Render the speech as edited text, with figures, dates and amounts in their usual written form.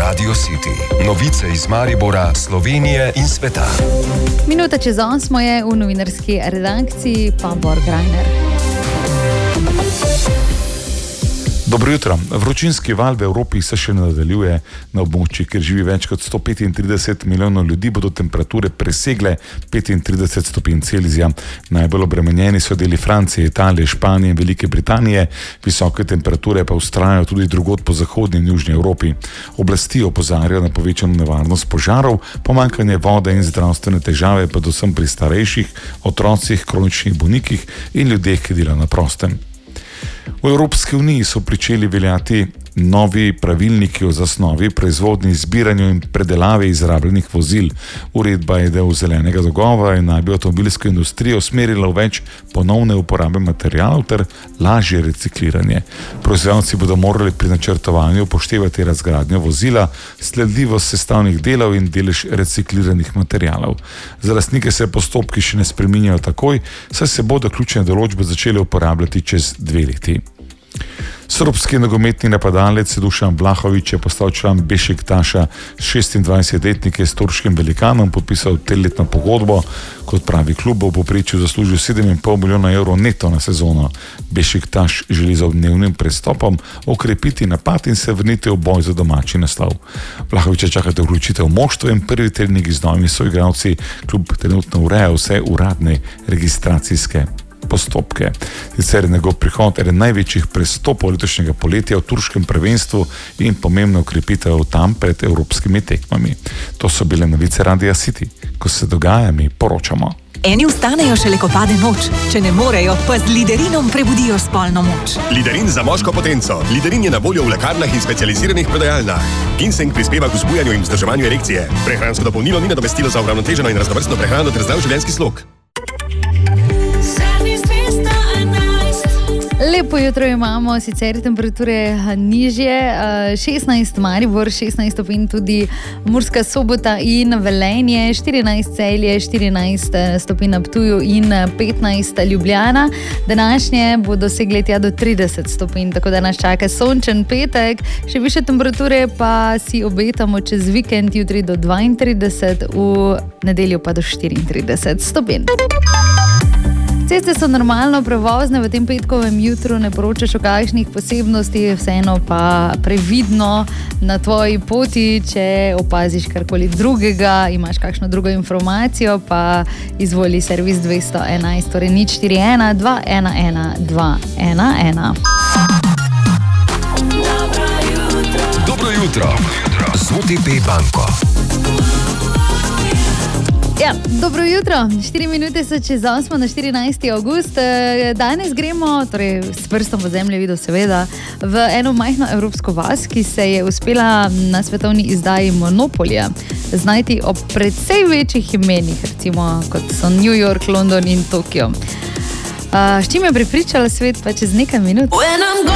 Radio City. Novice iz Maribora, Slovenije in sveta. Minuta čez 8 je v novinarski redakciji pa Bor Grajner. Dobro jutro. Vročinski val v Evropi se še nadaljuje. Na območju, kjer živi več kot 135 milijonov ljudi, bodo temperature presegle 35 stopinj Celzija. Najbolj obremenjeni so deli Francije, Italije, Španije in Velike Britanije. Visoke temperature pa vztrajajo tudi drugod po zahodni in južni Evropi. Oblasti opozarjajo na povečano nevarnost požarov, pomanjkanje vode in zdravstvene težave, predvsem pri starejših, otrocih, kroničnih bolnikih in ljudeh, ki delajo na prostem. V Evropski uniji so pričeli veljati novi pravilniki o zasnovi, proizvodnji, zbiranju in predelavi izrabljenih vozil. Uredba je del zelenega dogovora in naj bi avtomobilsko industrijo usmerila v več ponovne uporabe materialov ter lažje recikliranje. Proizvajalci bodo morali pri načrtovanju upoštevati razgradnjo vozila, sledljivost sestavnih delov in delež recikliranih materialov. Za lastnike se postopki še ne spreminjajo takoj, saj se bodo ključne določbe začele uporabljati čez 2 leti. Srbski nogometni napadalec Dušan Vlahović je postal član Bešiktaša. 26-letnik je s turškim velikanom podpisal 3-letno pogodbo. Kot pravi klub bo v povprečju zaslužil 7,5 milijona evrov neto na sezono. Bešiktaš želi z odmevnim prestopom okrepiti napad in se vrniti v boj za domači naslov. Vlahovića čakate vključitev moštva in prvi trening z novimi soigralci. Klub trenutno ureja vse uradne registracijske postopke. Sicer je njegov prihod eden največjih prestopov letošnjega poletja v turškem prvenstvu in pomembno ukrepitev tam pred evropskimi tekmami. To so bile novice Radia City. Ko se dogaja, mi poročamo. Eni vstanejo šele, ko pade noč. Če ne morejo, pa z Liderinom prebudijo spolno moč. Liderin za moško potenco. Liderin je na voljo v lekarnah in specializiranih prodajalnah. Ginseng prispeva k vzbujanju in vzdrževanju erekcije. Prehransko dopolnilo ni nadomestilo za uravnoteženo in raznovrstno prehrano ter zdrav življenjski slog. Lepo jutro imamo, sicer temperature nižje, 16 Maribor, 16 stopinj tudi Murska Sobota in Velenje, 14 Celje, 14 stopinj na Ptuju in 15 Ljubljana. Današnje bo dosegli tja do 30 stopinj, tako da nas čaka sončen petek, še više temperature pa si obetamo čez vikend, jutri do 32, v nedeljo pa do 34 stopinj. Ceste so normalno prevozne, v tem petkovem jutru ne poročaš o kakšnih posebnostih, vseeno pa previdno na tvoji poti, če opaziš karkoli drugega, imaš kakšno drugo informacijo, pa izvoli servis 211, torej 041 211 211. Dobro jutro z OTP Banko. Ja, dobro jutro, 4 minute so čez 8 na 14. avgust. Danes gremo, torej s prstom v zemljevidu seveda, v eno majhno evropsko vas, ki se je uspela na svetovni izdaji Monopolja znajti ob precej večjih imenih, recimo kot so New York, London in Tokio. S čim je prepričala svet pa čez nekaj minut?